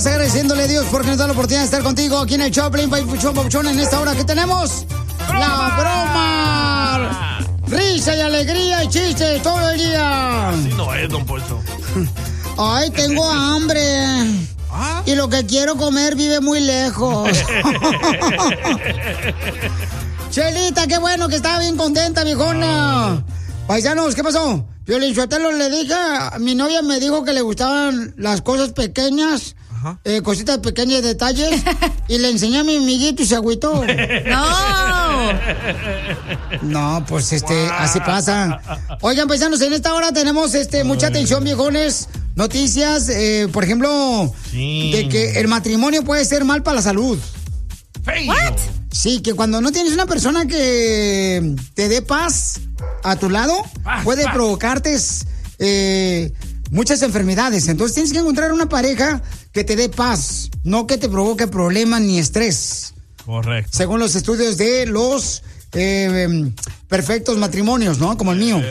Agradeciéndole a Dios porque nos da la oportunidad de estar contigo aquí en el Choplin, Papuchón, en esta hora que tenemos la broma. Risa y alegría y chistes todo el día. Así no es, don Poncho. Ay, tengo hambre. ¿Ah? Y lo que quiero comer vive muy lejos. Chelita, qué bueno que estaba bien contenta, viejona. Paisanos, ¿qué pasó? Piolín Sotelo, le dije, mi novia me dijo que le gustaban las cosas pequeñas. Cositas pequeñas, detalles. Y le enseñé a mi amiguito y se agüitó. No, pues así pasa. Oigan, paisanos, en esta hora tenemos mucha atención, viejones. Noticias, por ejemplo, de que el matrimonio puede ser mal para la salud. ¿What? Sí, que cuando no tienes una persona que te dé paz a tu lado, puede provocarte muchas enfermedades. Entonces tienes que encontrar una pareja que te dé paz, no que te provoque problemas ni estrés. Correcto. Según los estudios de los perfectos matrimonios, ¿no? Como el mío.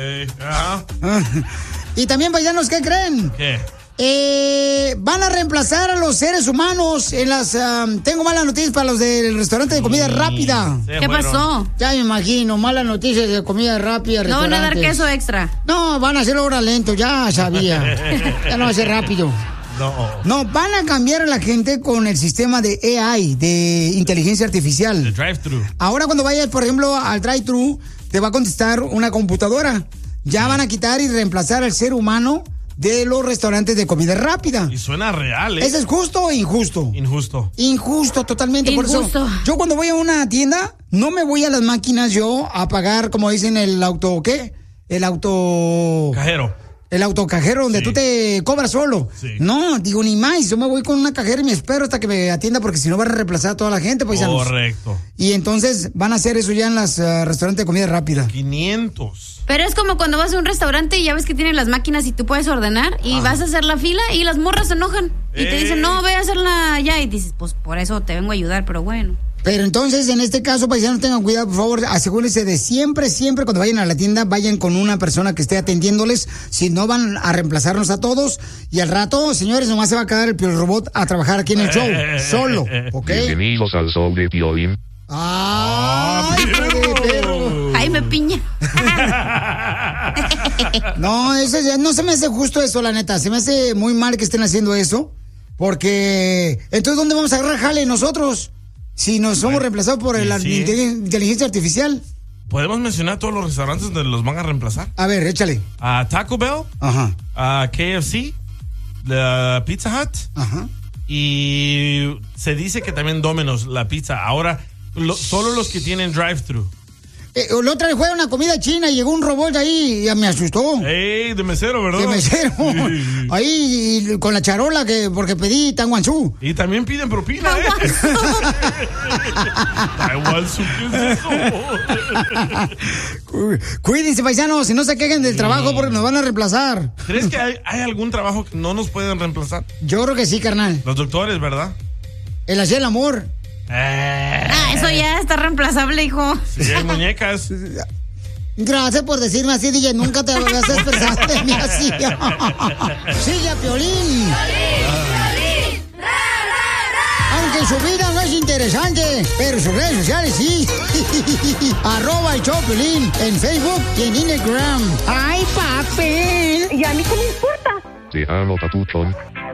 Y también, paisanos, ¿qué creen? ¿Qué? Van a reemplazar a los seres humanos en las... tengo malas noticias para los del restaurante de comida rápida. ¿Qué pasó? Ya me imagino, malas noticias de comida rápida. No van a dar queso extra. No, van a hacerlo ahora lento, ya sabía. Ya no va a ser rápido. No, van a cambiar a la gente con el sistema de AI, de inteligencia artificial. El drive-thru. Ahora cuando vayas, por ejemplo, al drive-thru, te va a contestar una computadora. Ya van a quitar y reemplazar al ser humano de los restaurantes de comida rápida. Y suena real, ¿eh? ¿Eso es justo o injusto? Injusto. Injusto, totalmente. Injusto. Por eso, yo cuando voy a una tienda, no me voy a las máquinas yo a pagar, como dicen, el auto, ¿qué? El auto... Cajero. El autocajero donde tú te cobras solo. Sí. No, digo, ni más. Yo me voy con una cajera y me espero hasta que me atienda porque si no van a reemplazar a toda la gente, paisanos. Correcto. Y entonces van a hacer eso ya en los restaurantes de comida rápida. 500. Pero es como cuando vas a un restaurante y ya ves que tienen las máquinas y tú puedes ordenar y vas a hacer la fila y las morras se enojan. Y te dicen, no, ve a hacerla ya. Y dices, pues por eso te vengo a ayudar, pero bueno. Pero entonces, en este caso, paisanos, tengan cuidado, por favor, asegúrense de siempre cuando vayan a la tienda, vayan con una persona que esté atendiéndoles, si no van a reemplazarnos a todos, y al rato, señores, nomás se va a quedar el Piolín Robot a trabajar aquí en el show, solo, ¿ok? Bienvenidos al show de Piolín. ¡Ay, perro! ¡Ay, me piña! No, no se me hace justo eso, la neta, se me hace muy mal que estén haciendo eso, porque, entonces, ¿dónde vamos a agarrar jale nosotros? Si nos somos reemplazados por la inteligencia artificial. ¿Podemos mencionar todos los restaurantes donde los van a reemplazar? A ver, échale. A Taco Bell. Ajá. A KFC. La Pizza Hut. Ajá. Y se dice que también Domino's, la pizza. Ahora, solo los que tienen drive-thru. La otra vez fue a una comida china y llegó un robot ahí y me asustó. ¡Ey! De mesero, ¿verdad? De mesero. Sí. Ahí con la charola porque pedí tanguanzú. Y también piden propina, ¿eh? Tanguanzú, ¿qué es eso? Cuídense, paisanos, y no se quejen del trabajo porque nos van a reemplazar. ¿Crees que hay algún trabajo que no nos pueden reemplazar? Yo creo que sí, carnal. Los doctores, ¿verdad? El hacer el amor. Eso ya está reemplazable, hijo. Sí, hay muñecas. Gracias por decirme así, DJ. Nunca te habías expresado de mí así. Sigue a Piolín. Aunque su vida no es interesante, pero sus redes sociales sí. @el show Piolín en Facebook y en Instagram. ¡Ay, papel! ¿Y a mí qué me importa? Te amo, papuchón.